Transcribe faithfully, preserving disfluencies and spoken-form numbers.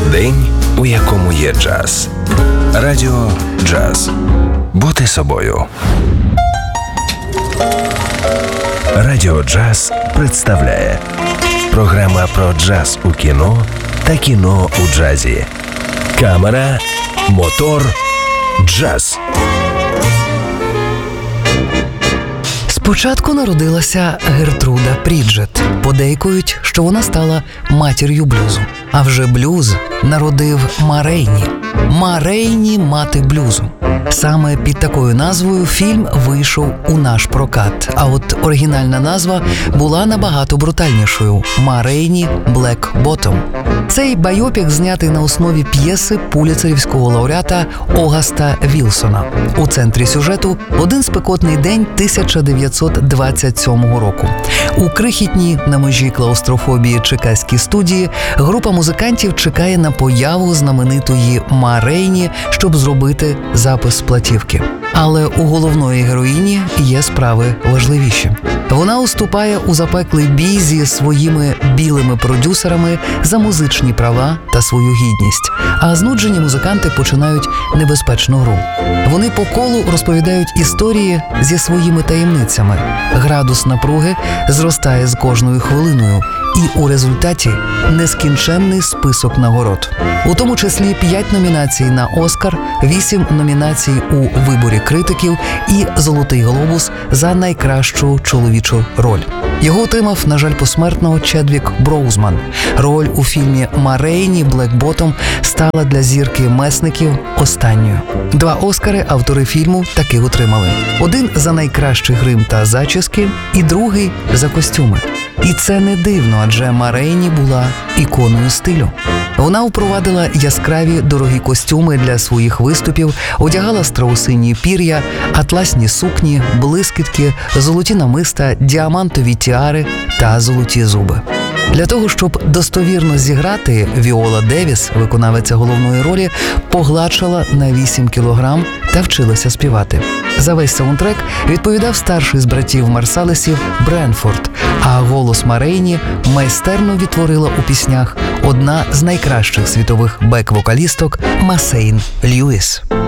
День, у якому є джаз. Радіо Джаз. Бути собою. Радіо Джаз представляє програма про джаз у кіно та кіно у джазі. Камера, мотор, джаз. Спочатку народилася Гертруда Пріджет. Подейкують, що вона стала матір'ю блюзу. А вже блюз народив Ма Рейні. Ма Рейні – мати блюзу. Саме під такою назвою фільм вийшов у наш прокат. А от оригінальна назва була набагато брутальнішою – Ма Рейні «Блек Ботом». Цей байопік знятий на основі п'єси пуліцерівського лауреата Огаста Вілсона. У центрі сюжету один спекотний день тисяча дев'ятсот двадцять сьомого року. У крихітній на межі клаустрофобії чикаській студії група музикантів чекає на появу знаменитої Ма Рейні, щоб зробити запис платівки. Але у головної героїні є справи важливіші. Вона уступає у запеклий бій зі своїми білими продюсерами за музичні права та свою гідність. А знуджені музиканти починають небезпечну гру. Вони по колу розповідають історії зі своїми таємницями. Градус напруги зростає з кожною хвилиною. І у результаті нескінченний список нагород. У тому числі п'ять номінацій на Оскар, вісім номінацій у виборі критиків і «Золотий глобус» за найкращу чоловічу роль. Його отримав, на жаль, посмертно Чедвік Броузман. Роль у фільмі Ма Рейні «Блек Ботом» стала для зірки месників останньою. Два Оскари автори фільму таки отримали. Один за найкращий грим та зачіски, і другий за костюми. І це не дивно, адже Ма Рейні була іконою стилю. Вона впровадила яскраві дорогі костюми для своїх виступів, одягала страусині пір'я, атласні сукні, блискітки, золоті намиста, діамантові тіари та золоті зуби. Для того, щоб достовірно зіграти, Віола Девіс, виконавиця головної ролі, погладшала на вісім кілограм та вчилася співати. За весь саундтрек відповідав старший з братів Марсалесів Бренфорд, а голос Ма Рейні майстерно відтворила у піснях одна з найкращих світових бек-вокалісток Масейн Льюіс.